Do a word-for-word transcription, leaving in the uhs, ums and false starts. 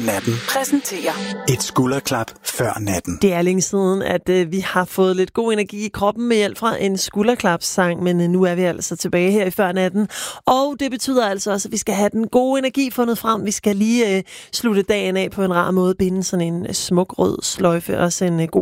Natten præsenterer et skulderklap før natten. Det er længe siden, at øh, vi har fået lidt god energi i kroppen med hjælp fra en skulderklapssang, men øh, nu er vi altså tilbage her i før natten. Og det betyder altså også, at vi skal have den gode energi fundet frem. Vi skal lige øh, slutte dagen af på en rar måde, binde sådan en øh, smuk rød sløjfe og en øh, god